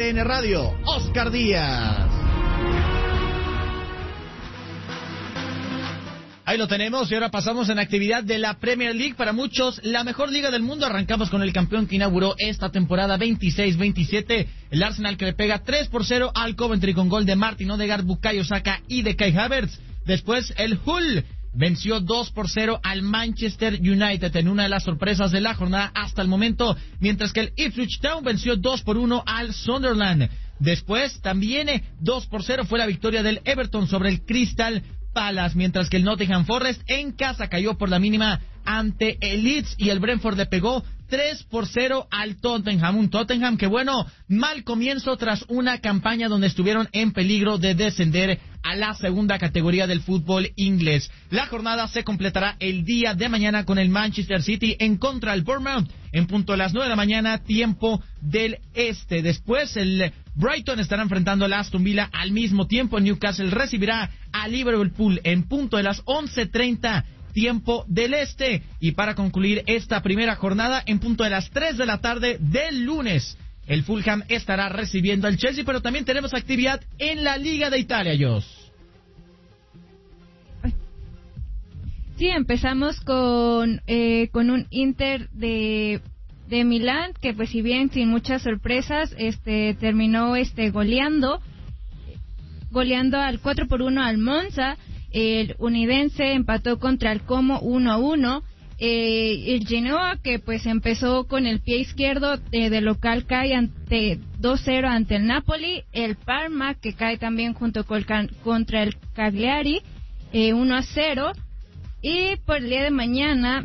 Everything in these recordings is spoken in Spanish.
TUDN Radio, Oscar Díaz. Ahí lo tenemos y ahora pasamos en actividad de la Premier League. Para muchos, la mejor liga del mundo. Arrancamos con el campeón que inauguró esta temporada 26-27. El Arsenal que le pega 3-0 al Coventry con gol de Martin Odegaard, Bukayo Saka y de Kai Havertz. Después el Hull venció 2-0 al Manchester United en una de las sorpresas de la jornada hasta el momento. Mientras que el Ipswich Town venció 2-1 al Sunderland. Después también 2-0 fue la victoria del Everton sobre el Crystal Palace, mientras que el Nottingham Forest en casa cayó por la mínima ante el Leeds y el Brentford le pegó 3-0 al Tottenham. Un Tottenham que, bueno, mal comienzo tras una campaña donde estuvieron en peligro de descender a la segunda categoría del fútbol inglés. La jornada se completará el día de mañana con el Manchester City en contra del Bournemouth en punto de las 9 de la mañana, tiempo del este. Después el Brighton estará enfrentando al Aston Villa al mismo tiempo. Newcastle recibirá a Liverpool en punto de las 11:30 tiempo del este. Y para concluir esta primera jornada, en punto de las 3 de la tarde del lunes, el Fulham estará recibiendo al Chelsea, pero también tenemos actividad en la Liga de Italia, Jos. Sí, empezamos con un Inter de Milán, que pues si bien sin muchas sorpresas, terminó goleando al 4-1 al Monza. El Unidense empató contra el Como 1-1. El Genoa, que pues empezó con el pie izquierdo de local, cae ante 2-0 ante el Napoli. El Parma, que cae también junto contra el Cagliari 1-0. Y por el día de mañana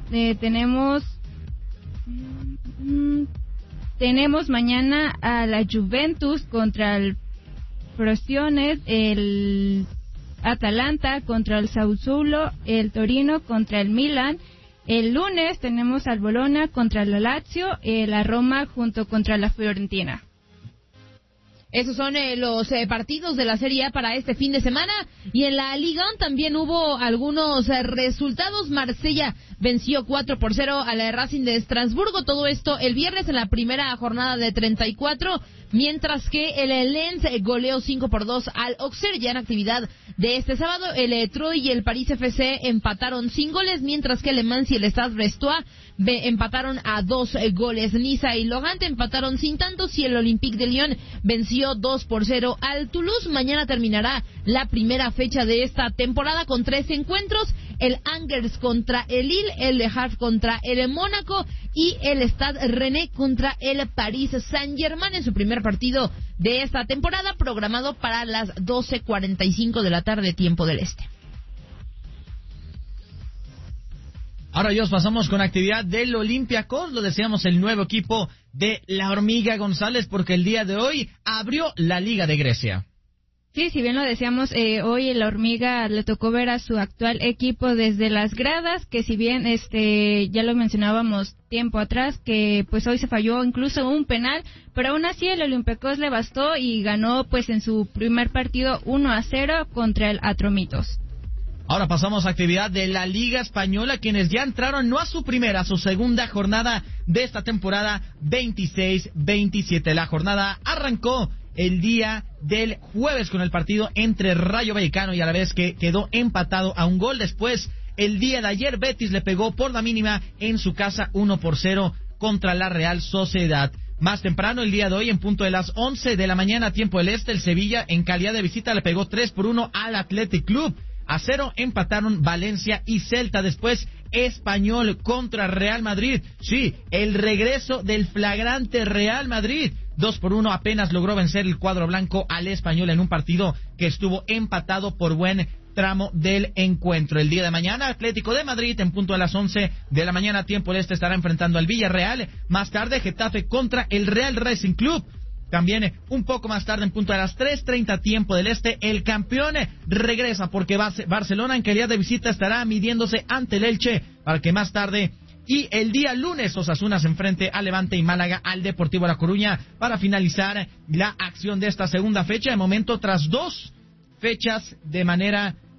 tenemos mañana a la Juventus contra el Frosinone, el Atalanta contra el Sassuolo, el Torino contra el Milan. El lunes tenemos al Bologna contra la Lazio, la Roma junto contra la Fiorentina. Esos son los partidos de la Serie A para este fin de semana. Y en la Liga 1 también hubo algunos resultados. Marsella venció 4-0 a la Racing de Estrasburgo. Todo esto el viernes en la primera jornada de 34. Mientras que el Lens goleó 5-2 al Auxerre. Ya en actividad de este sábado, el Troyes y el París FC empataron sin goles. Mientras que el Le Mans y el Stade Brestois empataron a 2 goles. Niza y Logante empataron sin tantos. Y el Olympique de Lyon venció 2-0 al Toulouse. Mañana terminará la primera fecha de esta temporada con 3 encuentros: el Angers contra el Lille, el Le Havre contra el Mónaco y el Stade Rennais contra el Paris Saint-Germain en su primer partido de esta temporada, programado para las 12:45 de la tarde, tiempo del este. Ahora ya pasamos con actividad del Olympiacos. Lo deseamos el nuevo equipo de la Hormiga González, porque el día de hoy abrió la Liga de Grecia. Sí, si bien lo decíamos, hoy la Hormiga le tocó ver a su actual equipo desde las gradas, que si bien ya lo mencionábamos tiempo atrás, que pues hoy se falló incluso un penal, pero aún así el Olympiacos le bastó y ganó pues en su primer partido 1-0 contra el Atromitos. Ahora pasamos a actividad de la Liga Española, quienes ya entraron no a su primera, a su segunda jornada de esta temporada 26-27. La jornada arrancó el día del jueves con el partido entre Rayo Vallecano y Alavés, que quedó empatado a un gol. Después, el día de ayer, Betis le pegó por la mínima en su casa 1-0 contra la Real Sociedad. Más temprano, el día de hoy, en punto de las 11 de la mañana, tiempo del este, el Sevilla, en calidad de visita, le pegó 3-1 al Athletic Club. A 0 empataron Valencia y Celta. Después, Español contra Real Madrid. Sí, el regreso del flagrante Real Madrid. 2-1 apenas logró vencer el cuadro blanco al Español en un partido que estuvo empatado por buen tramo del encuentro. El día de mañana, Atlético de Madrid, en punto de las 11 de la mañana, tiempo del este, estará enfrentando al Villarreal. Más tarde, Getafe contra el Real Racing Club. También un poco más tarde, en punto de las 3:30 tiempo del este, el campeón regresa, porque Barcelona en calidad de visita estará midiéndose ante el Elche, para que más tarde y el día lunes Osasuna se enfrente a Levante y Málaga al Deportivo La Coruña para finalizar la acción de esta segunda fecha. De momento, tras 2 fechas de manera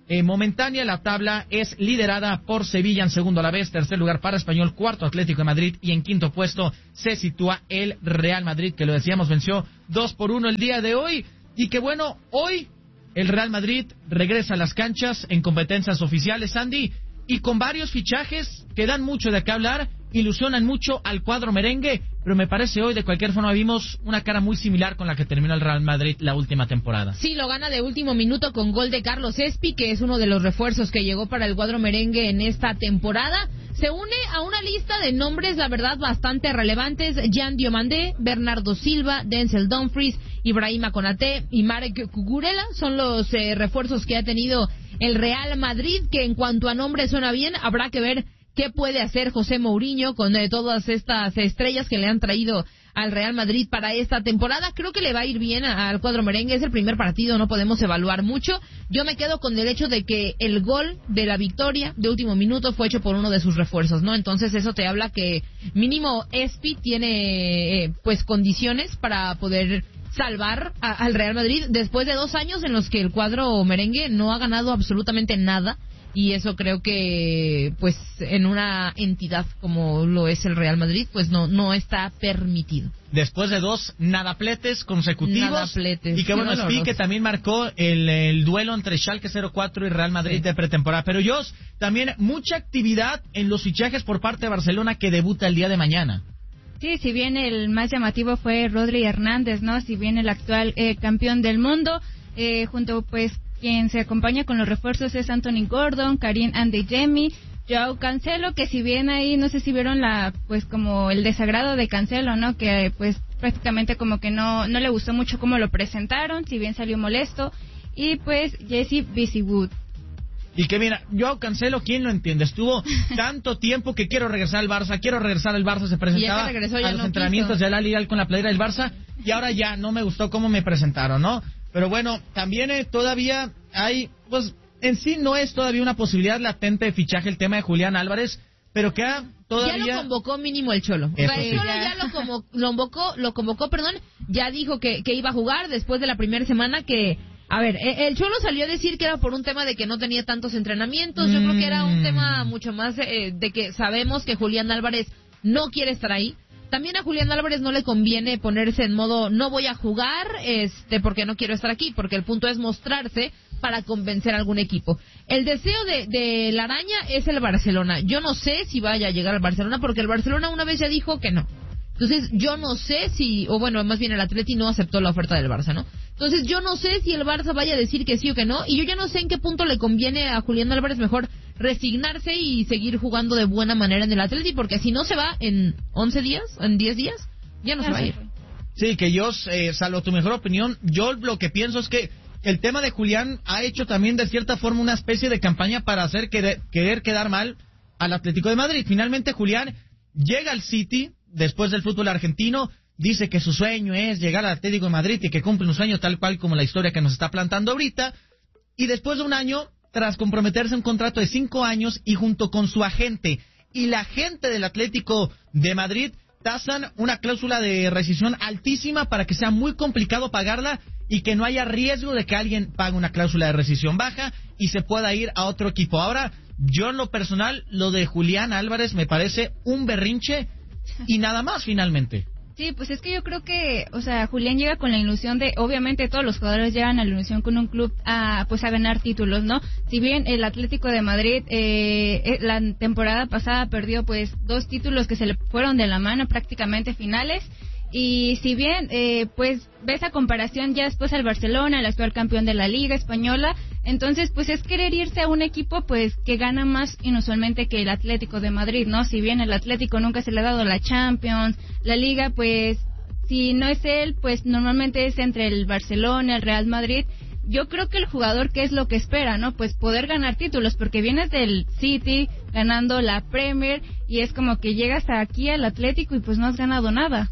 momentánea. La tabla es liderada por Sevilla en segundo a la vez, tercer lugar para Español, cuarto Atlético de Madrid y en quinto puesto se sitúa el Real Madrid, que lo decíamos, venció 2-1 el día de hoy. Y que bueno, hoy el Real Madrid regresa a las canchas en competencias oficiales, Andy, y con varios fichajes que dan mucho de qué hablar, ilusionan mucho al cuadro merengue, pero me parece hoy de cualquier forma vimos una cara muy similar con la que terminó el Real Madrid la última temporada. Sí, lo gana de último minuto con gol de Carlos Espi, que es uno de los refuerzos que llegó para el cuadro merengue en esta temporada. Se une a una lista de nombres, la verdad, bastante relevantes. Jan Diomandé, Bernardo Silva, Denzel Dumfries, Ibrahima Konaté y Marek Cucurella son los refuerzos que ha tenido el Real Madrid, que en cuanto a nombres suena bien. Habrá que ver qué puede hacer José Mourinho con todas estas estrellas que le han traído al Real Madrid para esta temporada. Creo que le va a ir bien al cuadro merengue. Es el primer partido, no podemos evaluar mucho. Yo me quedo con el hecho de que el gol de la victoria de último minuto fue hecho por uno de sus refuerzos, ¿no? Entonces eso te habla que mínimo Espi tiene pues condiciones para poder salvar al Real Madrid después de 2 años en los que el cuadro merengue no ha ganado absolutamente nada. Y eso creo que, pues, en una entidad como lo es el Real Madrid, pues no está permitido. Después de 2 nadapletes consecutivos. Nadapletes. Y que bueno, Spi, que también marcó el duelo entre Schalke 04 y Real Madrid de pretemporada. Pero Jos, también mucha actividad en los fichajes por parte de Barcelona, que debuta el día de mañana. Sí, si bien el más llamativo fue Rodri Hernández, ¿no? Si bien el actual campeón del mundo, junto pues quien se acompaña con los refuerzos es Anthony Gordon, Karim Adeyemi, Joao Cancelo, que si bien ahí no sé si vieron pues como el desagrado de Cancelo, ¿no? Que pues prácticamente como que no le gustó mucho cómo lo presentaron, si bien salió molesto, y pues Jesse Visiwood. Y que mira, Joao Cancelo, ¿quién lo entiende? Estuvo tanto tiempo que quiero regresar al Barça, se presentaba a los entrenamientos de Al Hilal con la playera del Barça, y ahora ya no me gustó cómo me presentaron, ¿no? Pero bueno, también todavía hay, pues en sí no es todavía una posibilidad latente de fichaje el tema de Julián Álvarez, pero que todavía... Ya lo convocó mínimo el Cholo. Eso el sí. Cholo ya lo convocó, ya dijo que iba a jugar después de la primera semana que... A ver, el Cholo salió a decir que era por un tema de que no tenía tantos entrenamientos. Yo creo que era un tema mucho más de que sabemos que Julián Álvarez no quiere estar ahí. También a Julián Álvarez no le conviene ponerse en modo no voy a jugar porque no quiero estar aquí, porque el punto es mostrarse para convencer a algún equipo. El deseo de la araña es el Barcelona. Yo no sé si vaya a llegar al Barcelona, porque el Barcelona una vez ya dijo que no. Entonces yo no sé más bien el Atleti no aceptó la oferta del Barça, ¿no? Entonces yo no sé si el Barça vaya a decir que sí o que no, y yo ya no sé en qué punto le conviene a Julián Álvarez mejor resignarse y seguir jugando de buena manera en el Atleti, porque si no se va en 11 días, en 10 días, ya no se va a ir. Sí, que yo, salvo tu mejor opinión, yo lo que pienso es que el tema de Julián ha hecho también de cierta forma una especie de campaña para hacer querer quedar mal al Atlético de Madrid. Finalmente Julián llega al City después del fútbol argentino, dice que su sueño es llegar al Atlético de Madrid y que cumple un sueño tal cual como la historia que nos está plantando ahorita, y después de un año, tras comprometerse un contrato de 5 años y junto con su agente y la gente del Atlético de Madrid, tasan una cláusula de rescisión altísima para que sea muy complicado pagarla y que no haya riesgo de que alguien pague una cláusula de rescisión baja y se pueda ir a otro equipo. Ahora, yo en lo personal, lo de Julián Álvarez me parece un berrinche y nada más finalmente. Sí, pues es que yo creo que, o sea, Julián llega con la ilusión de, obviamente todos los jugadores llegan a la ilusión con un club a ganar títulos, ¿no? Si bien el Atlético de Madrid la temporada pasada perdió pues 2 títulos que se le fueron de la mano prácticamente finales, y si bien pues ves a comparación ya después al Barcelona, el actual campeón de la Liga Española, entonces pues es querer irse a un equipo pues que gana más inusualmente que el Atlético de Madrid, ¿no? Si bien el Atlético nunca se le ha dado la Champions, la Liga, pues si no es él, pues normalmente es entre el Barcelona, el Real Madrid. Yo creo que el jugador, ¿qué es lo que espera, no? Pues poder ganar títulos, porque vienes del City ganando la Premier y es como que llegas aquí al Atlético y pues no has ganado nada.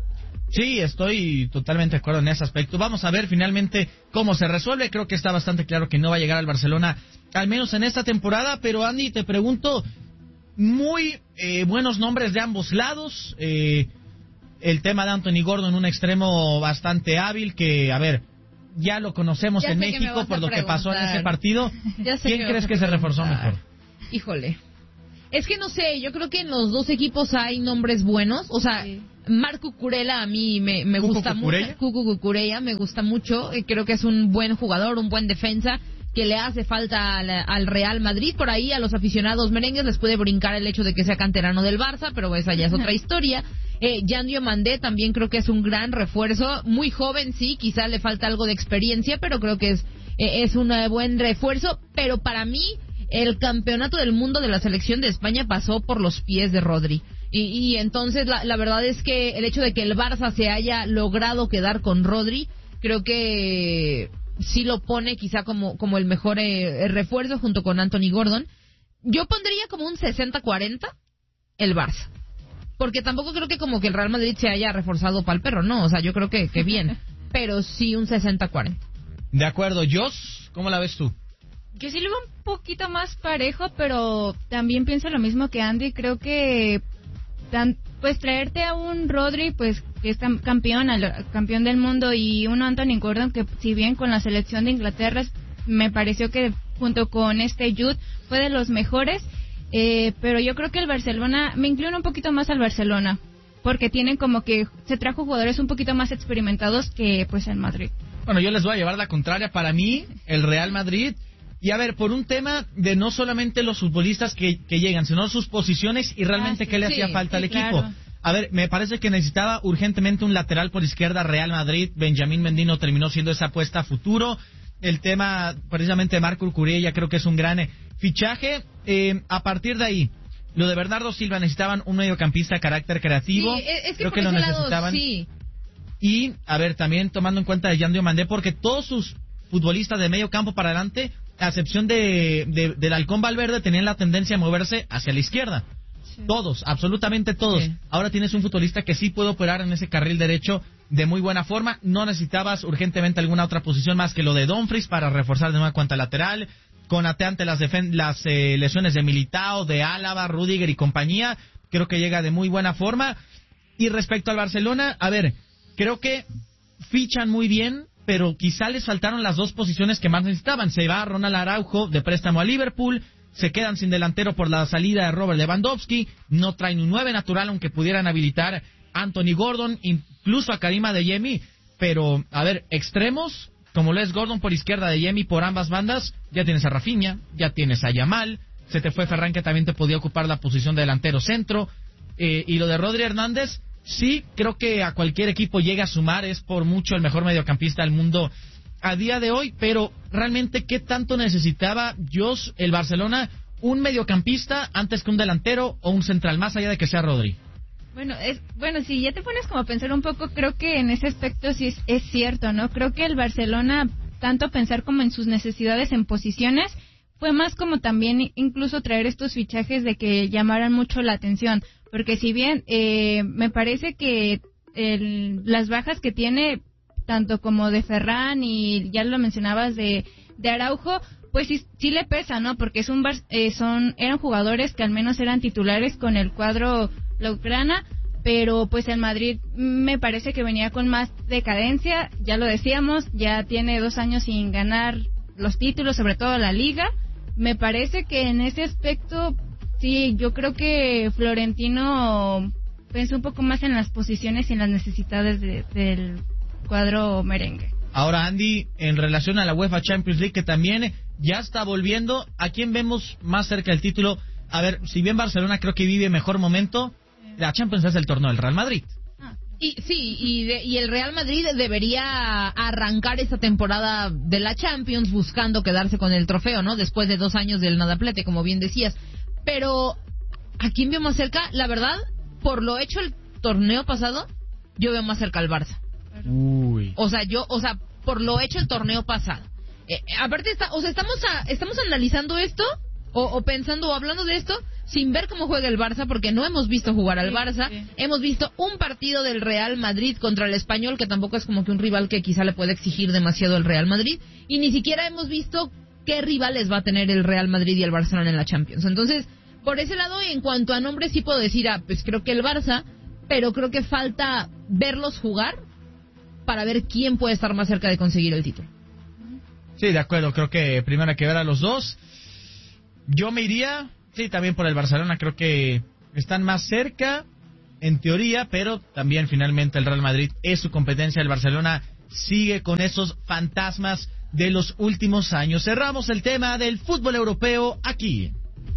Sí, estoy totalmente de acuerdo en ese aspecto. Vamos a ver finalmente cómo se resuelve. Creo que está bastante claro que no va a llegar al Barcelona, al menos en esta temporada. Pero Andy, te pregunto, muy buenos nombres de ambos lados. El tema de Anthony Gordon, un extremo bastante hábil que, a ver, ya lo conocemos Ya en sé que me México vas a por lo que pasó en preguntar. ese partido. Ya sé ¿Quién que crees vas a que se reforzó preguntar. mejor? Híjole. Es que no sé, yo creo que en los dos equipos hay nombres buenos. O sea, Sí. Marco Cucurella a mí me ¿Cucu gusta Cucurella? mucho. Cucu Cucurella me gusta mucho. Creo que es un buen jugador, un buen defensa que le hace falta al Real Madrid. Por ahí a los aficionados merengues les puede brincar el hecho de que sea canterano del Barça, pero esa ya es otra historia. Jan Diomandé también creo que es un gran refuerzo. Muy joven, sí, quizá le falta algo de experiencia, pero creo que es un buen refuerzo. Pero para mí el campeonato del mundo de la selección de España pasó por los pies de Rodri. Y entonces la verdad es que el hecho de que el Barça se haya logrado quedar con Rodri, creo que sí lo pone quizá como el mejor refuerzo junto con Anthony Gordon. Yo pondría como un 60-40 el Barça. Porque tampoco creo que como que el Real Madrid se haya reforzado para el perro, no, o sea, yo creo que bien. Pero sí un 60-40. De acuerdo, Jos, ¿cómo la ves tú? Yo sí lo veo un poquito más parejo, pero también pienso lo mismo que Andy. Creo que pues traerte a un Rodri, pues que es campeón del mundo, y un Anthony Gordon que si bien con la selección de Inglaterra me pareció que junto con Jude fue de los mejores, pero yo creo que el Barcelona, me inclino un poquito más al Barcelona, porque tienen como que se trajo jugadores un poquito más experimentados que pues el Madrid. Bueno, yo les voy a llevar la contraria. Para mí, el Real Madrid. Y a ver, por un tema de no solamente los futbolistas que llegan, sino sus posiciones y realmente sí, qué le hacía sí, falta al sí, equipo. claro. A ver, me parece que necesitaba urgentemente un lateral por izquierda Real Madrid. Benjamín Mendy terminó siendo esa apuesta a futuro. El tema, precisamente, de Marco Cucurella creo que es un gran fichaje. A partir de ahí, lo de Bernardo Silva, necesitaban un mediocampista de carácter creativo. Sí, es que creo por que lo ese lado, necesitaban. sí. Y, a ver, también tomando en cuenta de Jan Diomandé, porque todos sus futbolistas de medio campo para adelante, a excepción del Halcón Valverde, tenían la tendencia a moverse hacia la izquierda. Sí. Todos, absolutamente todos. Sí. Ahora tienes un futbolista que sí puede operar en ese carril derecho de muy buena forma. No necesitabas urgentemente alguna otra posición más que lo de Dumfries para reforzar de nueva cuenta lateral. Konate ante las lesiones de Militao, de Álava, Rüdiger y compañía, creo que llega de muy buena forma. Y respecto al Barcelona, a ver, creo que fichan muy bien, pero quizá les faltaron las dos posiciones que más necesitaban. Se va Ronald Araujo de préstamo a Liverpool, se quedan sin delantero por la salida de Robert Lewandowski, no traen un 9 natural, aunque pudieran habilitar a Anthony Gordon, incluso a Karim Adeyemi, pero, a ver, extremos, como lo es Gordon por izquierda, Adeyemi por ambas bandas, ya tienes a Rafinha, ya tienes a Yamal, se te fue Ferran, que también te podía ocupar la posición de delantero centro, y lo de Rodri Hernández, sí, creo que a cualquier equipo llega a sumar, es por mucho el mejor mediocampista del mundo a día de hoy, pero realmente, ¿qué tanto necesitaba Jos, el Barcelona, un mediocampista antes que un delantero o un central, más allá de que sea Rodri? Bueno, si ya te pones como a pensar un poco, creo que en ese aspecto sí es cierto, ¿no? Creo que el Barcelona, tanto pensar como en sus necesidades en posiciones, fue más como también incluso traer estos fichajes de que llamaran mucho la atención, porque si bien me parece que las bajas que tiene, tanto como de Ferran y ya lo mencionabas de Araujo, pues sí le pesa, ¿no? Porque eran jugadores que al menos eran titulares con el cuadro blaugrana, pero pues el Madrid me parece que venía con más decadencia, ya lo decíamos, ya tiene 2 años sin ganar los títulos, sobre todo la Liga. Me parece que en ese aspecto, sí, yo creo que Florentino pensó un poco más en las posiciones y en las necesidades del cuadro merengue. Ahora, Andy, en relación a la UEFA Champions League, que también ya está volviendo, ¿a quién vemos más cerca del título? A ver, si bien Barcelona creo que vive mejor momento, la Champions es el torneo del Real Madrid. Y el Real Madrid debería arrancar esta temporada de la Champions buscando quedarse con el trofeo, ¿no? Después de 2 años del nadaplete, como bien decías. Pero, ¿a quién veo más cerca? La verdad, por lo hecho el torneo pasado, yo veo más cerca al Barça. Uy. O sea, por lo hecho el torneo pasado. Aparte, estamos analizando esto, o pensando o hablando de esto, sin ver cómo juega el Barça, porque no hemos visto jugar al Barça. Sí. Hemos visto un partido del Real Madrid contra el Español, que tampoco es como que un rival que quizá le pueda exigir demasiado el Real Madrid, y ni siquiera hemos visto qué rivales va a tener el Real Madrid y el Barcelona en la Champions. Entonces, por ese lado, en cuanto a nombres, sí puedo decir, pues creo que el Barça, pero creo que falta verlos jugar para ver quién puede estar más cerca de conseguir el título. Sí, de acuerdo, creo que primero hay que ver a los dos. Yo me iría, sí, también por el Barcelona, creo que están más cerca, en teoría, pero también finalmente el Real Madrid es su competencia, el Barcelona sigue con esos fantasmas de los últimos años. Cerramos el tema del fútbol europeo aquí.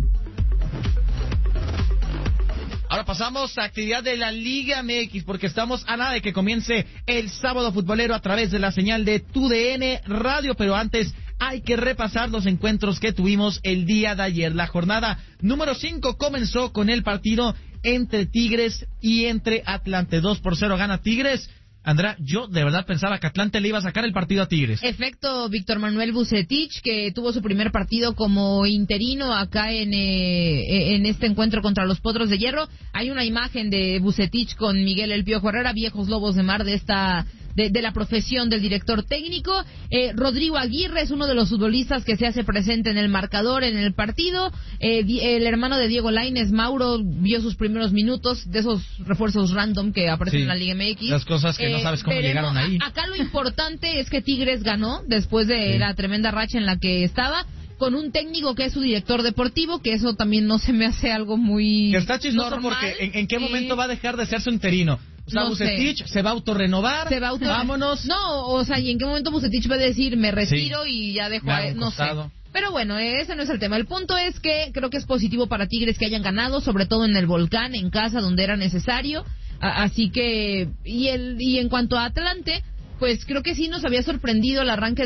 Ahora pasamos a actividad de la Liga MX, porque estamos a nada de que comience el sábado futbolero a través de la señal de TUDN Radio, pero antes hay que repasar los encuentros que tuvimos el día de ayer. La jornada número 5 comenzó con el partido entre Tigres y entre Atlante. 2-0 gana Tigres. Andrea, yo de verdad pensaba que Atlante le iba a sacar el partido a Tigres. Efecto Víctor Manuel Vucetich, que tuvo su primer partido como interino acá en este encuentro contra los Potros de Hierro. Hay una imagen de Vucetich con Miguel El Piojo Herrera, viejos lobos de mar de la profesión del director técnico. Rodrigo Aguirre es uno de los futbolistas que se hace presente en el marcador en el partido. El hermano de Diego Lainez, Mauro, vio sus primeros minutos, de esos refuerzos random que aparecen en la Liga MX. Las cosas que no sabes cómo llegaron ahí. Acá lo importante es que Tigres ganó después de la tremenda racha en la que estaba, con un técnico que es su director deportivo, que eso también no se me hace algo muy que está chistoso normal. Porque ¿en qué momento va a dejar de ser su interino? O sea, Vucetich se va a autorrenovar, vámonos. No, o sea, ¿y en qué momento Vucetich va a decir, me retiro y ya dejo a él? No sé. Pero bueno, ese no es el tema. El punto es que creo que es positivo para Tigres que hayan ganado, sobre todo en el Volcán, en casa, donde era necesario. Así que, y en cuanto a Atlante, pues creo que sí nos había sorprendido el arranque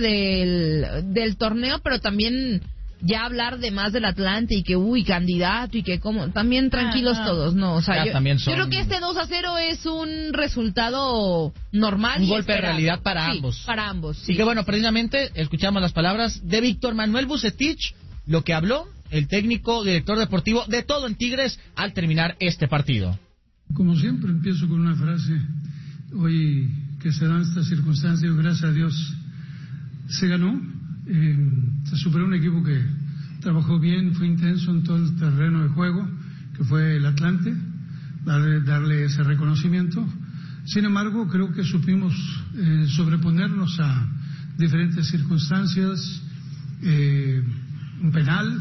del torneo, pero también ya hablar de más del Atlante y que, candidato y que como, también tranquilos todos, ¿no? O sea, yo creo que este 2-0 es un resultado normal. Un golpe de realidad para ambos. Para ambos, sí. Y que bueno, precisamente escuchamos las palabras de Víctor Manuel Vucetich, lo que habló el técnico, director deportivo de todo en Tigres al terminar este partido. Como siempre empiezo con una frase, hoy que se dan estas circunstancias, gracias a Dios se ganó. Se superó un equipo que trabajó bien, fue intenso en todo el terreno de juego, que fue el Atlante, darle ese reconocimiento. Sin embargo, creo que supimos sobreponernos a diferentes circunstancias, un penal,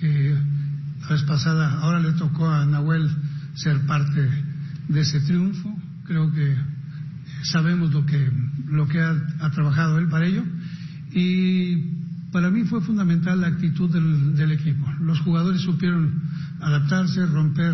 la vez pasada, ahora le tocó a Nahuel ser parte de ese triunfo. Creo que sabemos lo que ha trabajado él para ello. Y para mí fue fundamental la actitud del equipo. Los jugadores supieron adaptarse, romper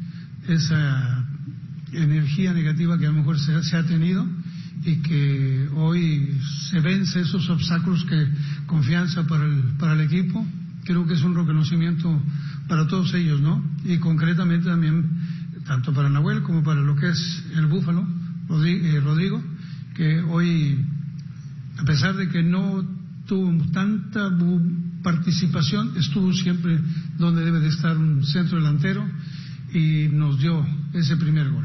esa energía negativa que a lo mejor se ha tenido y que hoy se vence esos obstáculos que confianza para el equipo. Creo que es un reconocimiento para todos ellos, ¿no? Y concretamente también, tanto para Nahuel como para lo que es el Búfalo, Rodrigo, que hoy, a pesar de que no tuvo tanta participación, estuvo siempre donde debe de estar un centro delantero y nos dio ese primer gol.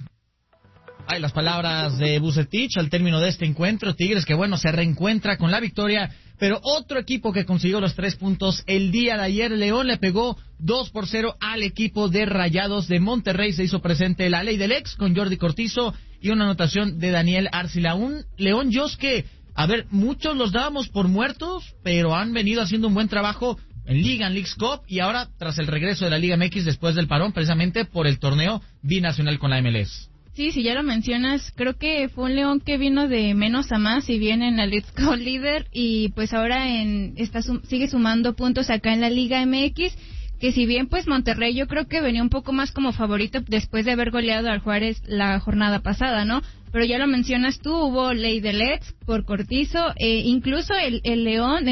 Hay las palabras de Vucetich al término de este encuentro. Tigres que bueno, se reencuentra con la victoria, pero otro equipo que consiguió los 3 puntos el día de ayer, León, le pegó 2-0 al equipo de Rayados de Monterrey. Se hizo presente la ley del ex con Jordi Cortizo y una anotación de Daniel Arcila. Un León, Jos, que a ver, muchos los dábamos por muertos, pero han venido haciendo un buen trabajo en Liga, en Leagues Cup, y ahora tras el regreso de la Liga MX después del parón, precisamente por el torneo binacional con la MLS. Sí, si ya lo mencionas, creo que fue un León que vino de menos a más y viene en la Leagues Cup líder y pues ahora sigue sumando puntos acá en la Liga MX, que si bien pues Monterrey yo creo que venía un poco más como favorito después de haber goleado al Juárez la jornada pasada, ¿no? Pero ya lo mencionas tú, hubo ley del ex por Cortizo, incluso el León,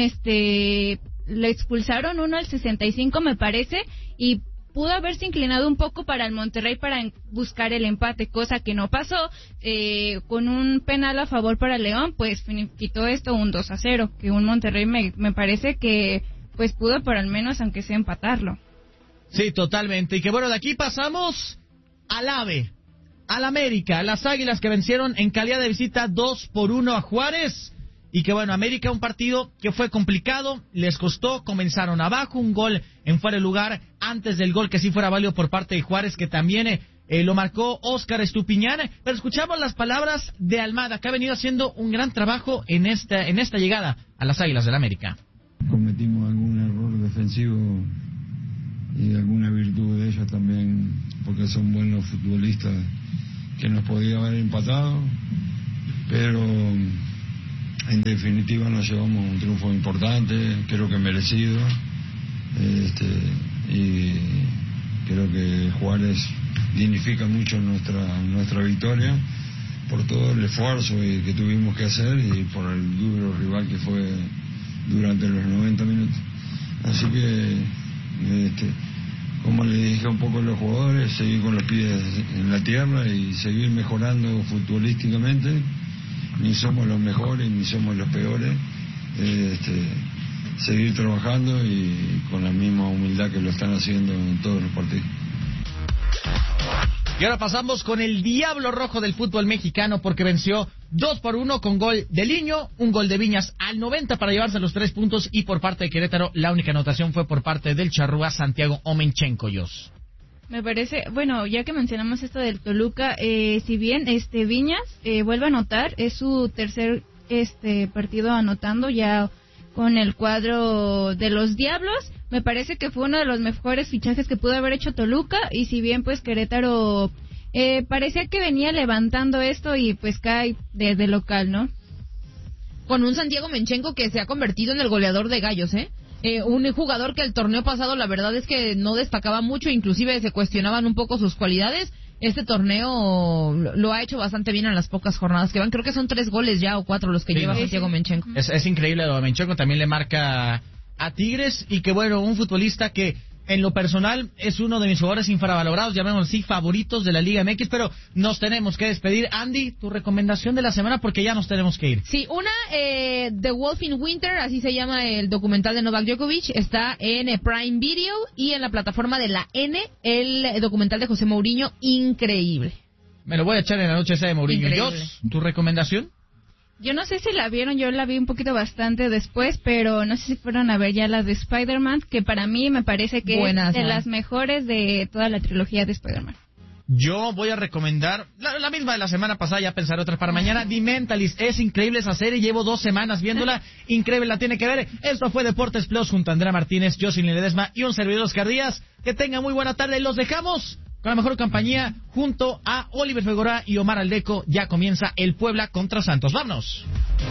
le expulsaron uno al 65 me parece, y pudo haberse inclinado un poco para el Monterrey para buscar el empate, cosa que no pasó, con un penal a favor para León, pues quitó esto un 2-0, que un Monterrey me parece que pues pudo por al menos aunque sea empatarlo. Sí, totalmente, y que bueno, de aquí pasamos al AVE. Al América, a las Águilas que vencieron en calidad de visita 2-1 a Juárez, y que bueno, América un partido que fue complicado, les costó, comenzaron abajo, un gol en fuera de lugar, antes del gol que sí fuera válido por parte de Juárez, que también lo marcó Óscar Estupiñán, pero escuchamos las palabras de Almada, que ha venido haciendo un gran trabajo en esta llegada a las Águilas del América. Cometimos algún error defensivo y alguna virtud de ellos también, porque son buenos futbolistas, que nos podía haber empatado, pero en definitiva nos llevamos un triunfo importante, creo que merecido, y creo que Juárez dignifica mucho nuestra victoria por todo el esfuerzo que tuvimos que hacer y por el duro rival que fue durante los 90 minutos. Así que, como le dije un poco a los jugadores, seguir con los pies en la tierra y seguir mejorando futbolísticamente. Ni somos los mejores ni somos los peores. Seguir trabajando y con la misma humildad que lo están haciendo en todos los partidos. Y ahora pasamos con el Diablo Rojo del fútbol mexicano, porque venció 2-1 con gol de Liño, un gol de Viñas al 90 para llevarse los 3 puntos, y por parte de Querétaro la única anotación fue por parte del charrúa Santiago Omenchenko. Me parece, bueno, ya que mencionamos esto del Toluca, si bien Viñas vuelve a anotar, es su tercer partido anotando ya con el cuadro de los Diablos. Me parece que fue uno de los mejores fichajes que pudo haber hecho Toluca, y si bien pues Querétaro parecía que venía levantando esto y pues cae desde local, ¿no? Con un Santiago Menchenko que se ha convertido en el goleador de Gallos, un jugador que el torneo pasado la verdad es que no destacaba mucho, inclusive se cuestionaban un poco sus cualidades. Este torneo lo ha hecho bastante bien en las pocas jornadas que van. Creo que son 3 goles ya o 4 los que lleva Santiago Menchenko. Es increíble. Lo de Menchenko también le marca a Tigres, y que bueno, un futbolista que en lo personal es uno de mis jugadores infravalorados, llamémoslo así, favoritos de la Liga MX, pero nos tenemos que despedir. Andy, tu recomendación de la semana, porque ya nos tenemos que ir. Sí, The Wolf in Winter, así se llama el documental de Novak Djokovic, está en Prime Video, y en la plataforma de la N, el documental de José Mourinho, increíble. Me lo voy a echar en la noche esa de Mourinho. Jos, ¿tu recomendación? Yo no sé si la vieron, yo la vi un poquito bastante después, pero no sé si fueron a ver ya la de Spider-Man, que para mí me parece que es de las mejores de toda la trilogía de Spider-Man. Yo voy a recomendar la misma de la semana pasada, ya pensaré otras para mañana. The Mentalist, es increíble esa serie, llevo 2 semanas viéndola, increíble, la tiene que ver. Esto fue Deportes Plus junto a Andrea Martínez, Jocelyn Ledesma y un servidor Oscar Díaz. Que tengan muy buena tarde, los dejamos con la mejor compañía junto a Oliver Fegorá y Omar Aldeco. Ya comienza el Puebla contra Santos. ¡Vámonos!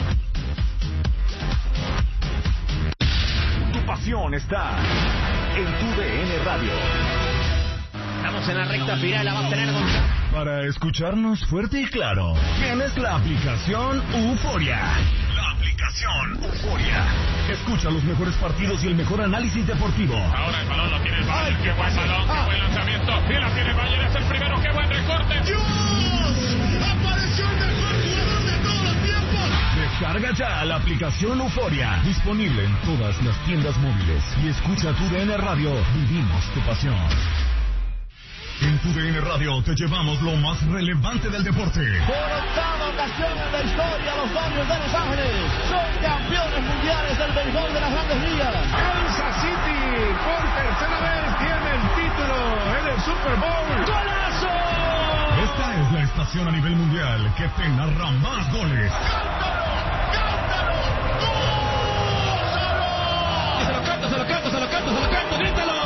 Tu pasión está en tu DN Radio. Estamos en la recta final, la va a tener Gonzalo. Para escucharnos fuerte y claro, tienes la aplicación Euforia. La aplicación Euforia. Escucha los mejores partidos y el mejor análisis deportivo. Ahora el balón lo tiene el Bayern. ¡Qué buen balón! ¡Qué buen lanzamiento! ¡Y la tiene el Bayern! ¡Es el primero! ¡Qué buen recorte! ¡Dios! ¡Apareció el mejor jugador de todos los tiempos! Descarga ya la aplicación Euforia. Disponible en todas las tiendas móviles. Y escucha tu DN Radio. Vivimos tu pasión. En tu DN Radio te llevamos lo más relevante del deporte. Por octava ocasión en la historia, los Dodgers de Los Ángeles son campeones mundiales del béisbol de las Grandes Ligas. Kansas City por tercera vez tiene el título en el Super Bowl. ¡Golazo! Esta es la estación a nivel mundial que te narra más goles. ¡Cántalo! ¡Cántalo! ¡Gózalo! Se lo canto, grítalo.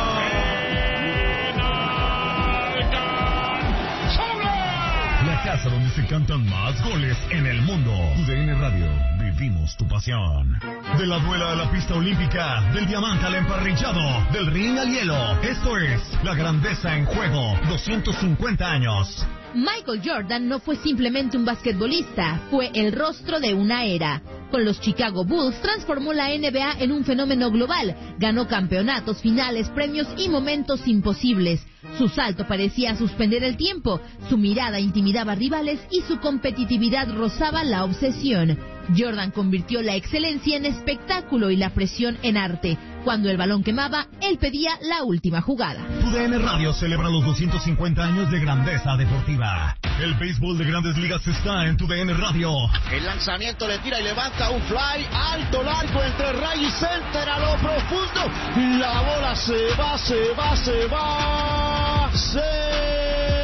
La casa donde se cantan más goles en el mundo. UDN Radio, vivimos tu pasión. De la duela a la pista olímpica, del diamante al emparrillado, del ring al hielo. Esto es La Grandeza en Juego, 250 años. Michael Jordan no fue simplemente un basquetbolista, fue el rostro de una era. Con los Chicago Bulls transformó la NBA en un fenómeno global, ganó campeonatos, finales, premios y momentos imposibles. Su salto parecía suspender el tiempo, su mirada intimidaba rivales y su competitividad rozaba la obsesión. Jordan convirtió la excelencia en espectáculo y la presión en arte. Cuando el balón quemaba, él pedía la última jugada. UDN Radio celebra los 250 años de grandeza deportiva. El béisbol de Grandes Ligas está en UDN Radio. El lanzamiento le tira y levanta un fly alto, largo, entre ray y center a lo profundo. La bola se va.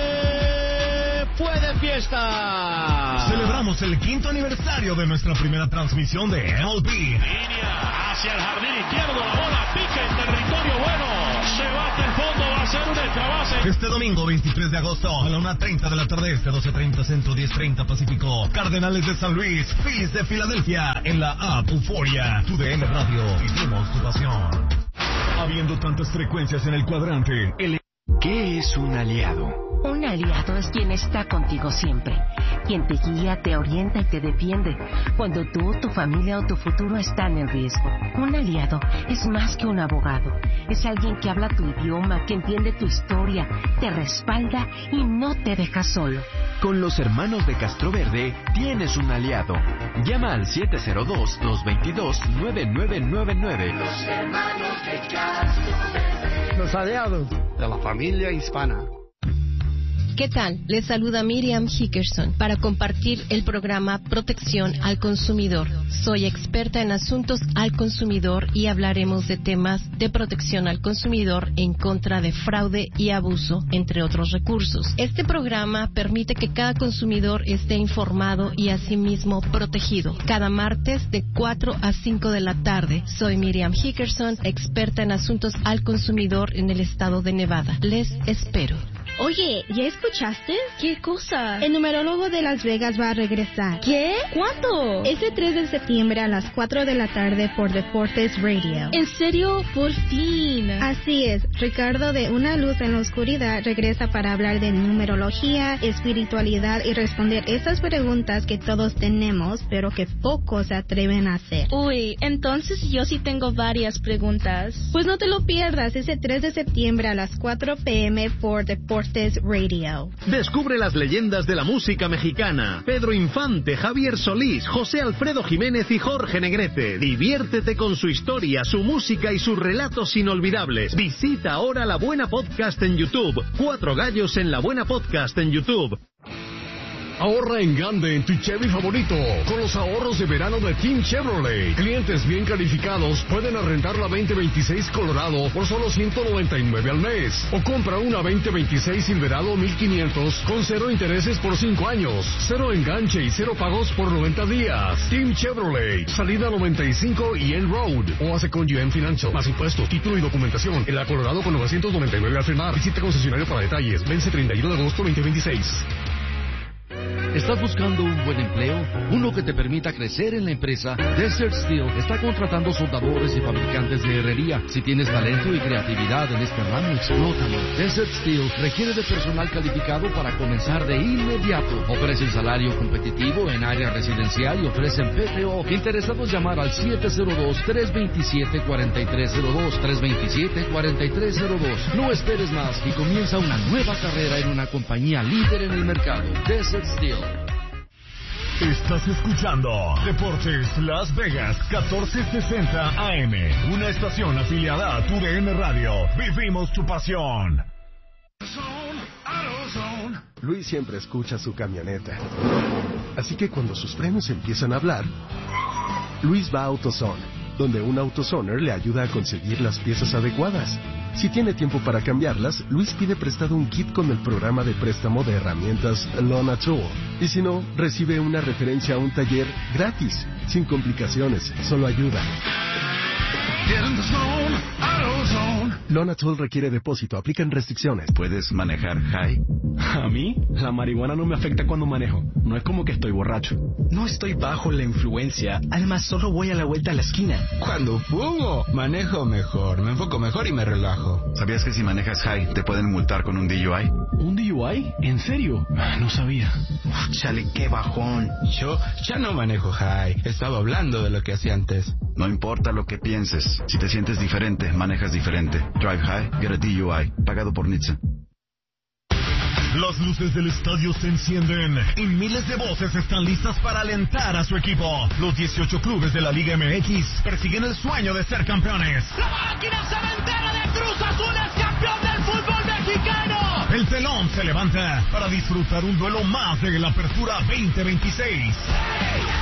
fiesta. Celebramos el 5º aniversario de nuestra primera transmisión de MLB. Línea hacia el jardín izquierdo, la bola pica en territorio bueno. Se va hasta el fondo, va a ser un extra base. Este domingo 23 de agosto a la 1:30 de la tarde, 12:30 Centro, 10:30 Pacífico. Cardenales de San Luis, Phillies de Filadelfia, en la app Euforia. TUDN Radio, vivimos tu pasión. Habiendo tantas frecuencias en el cuadrante, ¿Qué es un aliado? Un aliado es quien está contigo siempre, quien te guía, te orienta y te defiende cuando tú, tu familia o tu futuro están en riesgo. Un aliado es más que un abogado, es alguien que habla tu idioma, que entiende tu historia, te respalda y no te deja solo. Con los hermanos de Castroverde tienes un aliado. Llama al 702-222-9999. Los hermanos de Castroverde. Los aliados de la familia hispana. ¿Qué tal? Les saluda Miriam Hickerson para compartir el programa Protección al Consumidor. Soy experta en asuntos al consumidor y hablaremos de temas de protección al consumidor en contra de fraude y abuso, entre otros recursos. Este programa permite que cada consumidor esté informado y asimismo protegido. Cada martes de 4 a 5 de la tarde. Soy Miriam Hickerson, experta en asuntos al consumidor en el estado de Nevada. Les espero. Oye, ¿ya escuchaste? ¿Qué cosa? El numerólogo de Las Vegas va a regresar. ¿Qué? ¿Cuándo? Este 3 de septiembre a las 4 de la tarde por Deportes Radio. ¿En serio? Por fin. Así es. Ricardo de Una Luz en la Oscuridad regresa para hablar de numerología, espiritualidad y responder esas preguntas que todos tenemos, pero que pocos se atreven a hacer. Uy, entonces yo sí tengo varias preguntas. Pues no te lo pierdas ese 3 de septiembre a las 4 p.m. por Deportes Radio. Descubre las leyendas de la música mexicana. Pedro Infante, Javier Solís, José Alfredo Jiménez y Jorge Negrete. Diviértete con su historia, su música y sus relatos inolvidables. Visita ahora La Buena Podcast en YouTube. 4 gallos en La Buena Podcast en YouTube. Ahorra en grande en tu Chevy favorito con los ahorros de verano de Team Chevrolet. Clientes bien calificados pueden arrendar la 2026 Colorado por solo $199 al mes. O compra una 2026 Silverado 1500 con 0 intereses por 5 años, 0 enganche y 0 pagos por 90 días. Team Chevrolet, salida 95 y End Road. O hace con GM Financial. Más impuestos, título y documentación. En la Colorado con 999 al frenar. Visita concesionario para detalles. Vence 31 de agosto 2026. ¿Estás buscando un buen empleo? Uno que te permita crecer en la empresa. Desert Steel está contratando soldadores y fabricantes de herrería. Si tienes talento y creatividad en este ramo, explótalo. Desert Steel requiere de personal calificado para comenzar de inmediato. Ofrecen salario competitivo en área residencial y ofrecen PTO. Interesados llamar al 702-327-4302. 327-4302. No esperes más y comienza una nueva carrera en una compañía líder en el mercado. Desert Steel. Estás escuchando Deportes Las Vegas 1460 AM, una estación afiliada a TUDN Radio. Vivimos tu pasión. Luis siempre escucha su camioneta. Así que cuando sus frenos empiezan a hablar, Luis va a AutoZone, donde un AutoZoner le ayuda a conseguir las piezas adecuadas. Si tiene tiempo para cambiarlas, Luis pide prestado un kit con el programa de préstamo de herramientas Lona Tool. Y si no, recibe una referencia a un taller gratis, sin complicaciones, solo ayuda. Lona Tool requiere depósito, aplican restricciones. ¿Puedes manejar high? A mí, la marihuana no me afecta cuando manejo. No es como que estoy borracho. No estoy bajo la influencia. Además, solo voy a la vuelta a la esquina. Cuando fumo, manejo mejor, me enfoco mejor y me relajo. ¿Sabías que si manejas high te pueden multar con un DUI? ¿Un DUI? ¿En serio? No sabía. Uf, chale, qué bajón. Yo ya no manejo high. Estaba hablando de lo que hacía antes. No importa lo que pienses. Si te sientes diferente, manejas diferente. Drive high, get a DUI. Pagado por NHTSA. Las luces del estadio se encienden y miles de voces están listas para alentar a su equipo. Los 18 clubes de la Liga MX persiguen el sueño de ser campeones. La máquina cementera de Cruz Azul es campeón del fútbol mexicano. El telón se levanta para disfrutar un duelo más de la Apertura 2026.